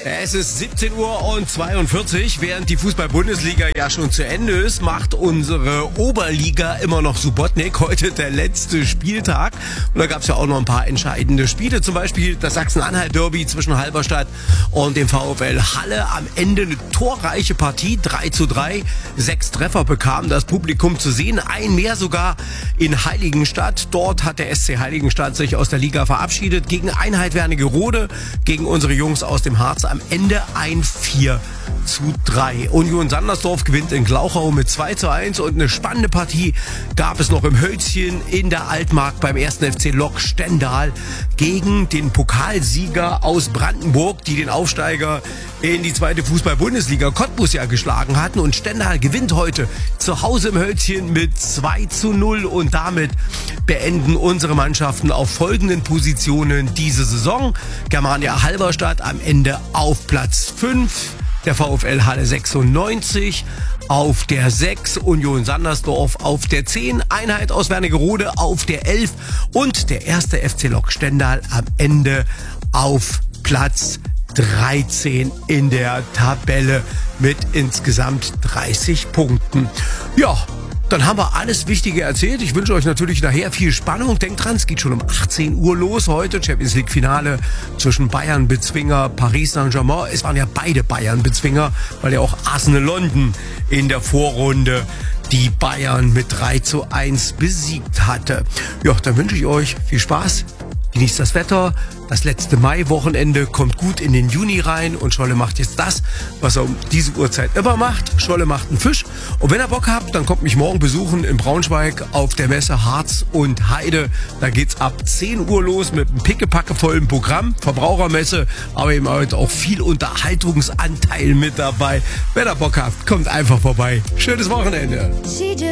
Es ist 17:42 Uhr, während die Fußball-Bundesliga ja schon zu Ende ist, macht unsere Oberliga immer noch Subotnik. Heute der letzte Spieltag. Und da gab es ja auch noch ein paar entscheidende Spiele. Zum Beispiel das Sachsen-Anhalt-Derby zwischen Halberstadt und dem VfL Halle. Am Ende eine torreiche Partie, 3:3. 6 Treffer bekam das Publikum zu sehen. Ein mehr sogar in Heiligenstadt. Dort hat der SC Heiligenstadt sich aus der Liga verabschiedet. Gegen Einheit Wernigerode, gegen unsere Jungs aus dem Harz. Am Ende ein 4:3. Union Sandersdorf gewinnt in Glauchau mit 2:1 und eine spannende Partie gab es noch im Hölzchen in der Altmark beim 1. FC Lok Stendal gegen den Pokalsieger aus Brandenburg, die den Aufsteiger in die zweite Fußball-Bundesliga Cottbus ja geschlagen hatten. Und Stendal gewinnt heute zu Hause im Hölzchen mit 2:0 und damit beenden unsere Mannschaften auf folgenden Positionen diese Saison. Germania Halberstadt am Ende auf Platz 5, der VfL Halle 96 auf der 6, Union Sandersdorf auf der 10, Einheit aus Wernigerode auf der 11 und der 1. FC Lok Stendal am Ende auf Platz 13 in der Tabelle mit insgesamt 30 Punkten. Ja, dann haben wir alles Wichtige erzählt. Ich wünsche euch natürlich nachher viel Spannung. Denkt dran, es geht schon um 18 Uhr los heute. Champions League Finale zwischen Bayern-Bezwinger Paris Saint-Germain. Es waren ja beide Bayern-Bezwinger, weil ja auch Arsenal London in der Vorrunde die Bayern mit 3:1 besiegt hatte. Ja, dann wünsche ich euch viel Spaß. Genießt das Wetter. Das letzte Mai-Wochenende kommt gut in den Juni rein und Scholle macht jetzt das, was er um diese Uhrzeit immer macht. Scholle macht einen Fisch. Und wenn ihr Bock habt, dann kommt mich morgen besuchen in Braunschweig auf der Messe Harz und Heide. Da geht's ab 10 Uhr los mit einem pickepackevollen Programm. Verbrauchermesse, aber eben heute auch viel Unterhaltungsanteil mit dabei. Wenn ihr Bock habt, kommt einfach vorbei. Schönes Wochenende.